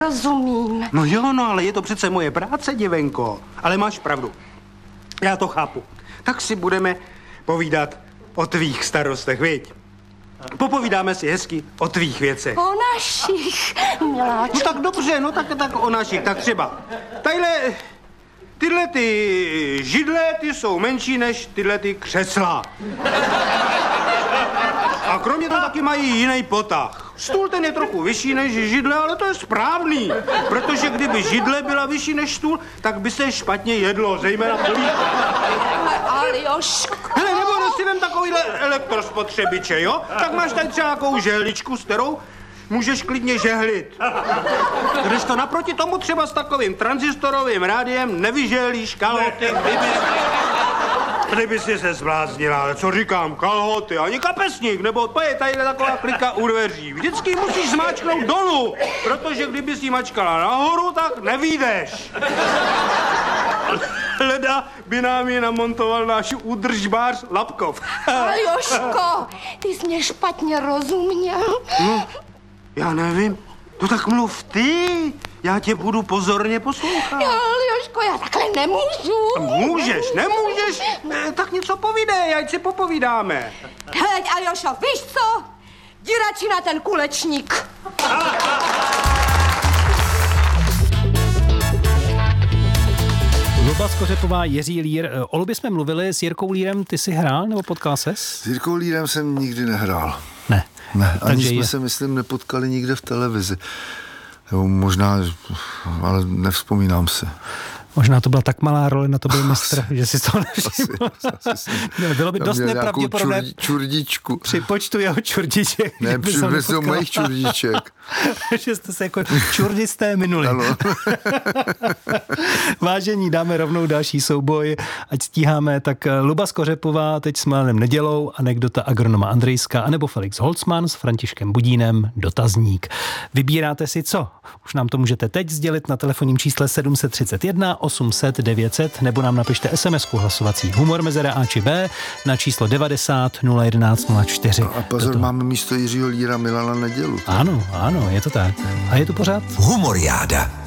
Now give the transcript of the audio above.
Rozumím. No jo, no, ale je to přece moje práce, děvenko. Ale máš pravdu. Já to chápu. Tak si budeme povídat o tvých starostech, viď? Popovídáme si hezky o tvých věcech. O našich, miláčku. No tak dobře, no tak o našich, tak třeba. Tyhle ty židle, ty jsou menší než tyhle ty křesla. A kromě toho taky mají jiný potah. Stůl ten je trochu vyšší než židle, ale to je správný. Protože kdyby židle byla vyšší než stůl, tak by se špatně jedlo, zejména polívka. Aljoško. Hele, nebo si vem takovýhle elektrospotřebiče, jo? Tak máš tady třeba takovou žehličku, s kterou můžeš klidně žehlit. Když to naproti tomu třeba s takovým tranzistorovým rádiem nevyžehlíš kalhoty, kdyby si se zbláznila, ale co říkám, kalhoty, ani kapesník, nebo to je tady taková klika u dveří. Vždycky musíš zmáčknout dolů, protože kdyby si mačkala nahoru, tak nevyjdeš. Leda by nám je namontoval náš údržbář Lapkov. Aljoško, ty jsi mě špatně rozuměl. No, já nevím. No tak mluv ty. Já tě budu pozorně poslouchat. Aljoško, já takhle nemůžu. Můžeš, nemůžeš? Tak něco povídej, ať si popovídáme. Hleď, Aljošo, víš co? Jdi radši na ten kulečník. Luba Skořepová, Jiří Lír. O Lubě jsme mluvili, s Jirkou Lírem ty jsi hrál nebo potkal ses? S Jirkou Lírem jsem nikdy nehrál. Ne. Ani jsme se, myslím, nepotkali nikde v televizi. Jo, možná, ale nevzpomínám se. Možná to byla tak malá role, na to byl mistr, že si to nevšiml. Bylo by dost nepravděpodobné čurdičku. Při počtu jeho čurdiček. Ne, při mojich čurdiček. Že jste se jako čurdisté minuli. Vážení, dáme rovnou další souboj, ať stíháme. Tak Luba Skořepová teď s Milanem Nedělou, anekdota agronoma Andrejska, anebo Felix Holzmann s Františkem Budínem, dotazník. Vybíráte si co? Už nám to můžete teď sdělit na telefonním čísle 731 800 900 nebo nám napište SMS-ku hlasovací humor mezera A či B na číslo 90 011 04. A pozor, máme místo Jiřího Líra Milana Nedělu. Ano, je to tak. A je to pořád? Humoriáda.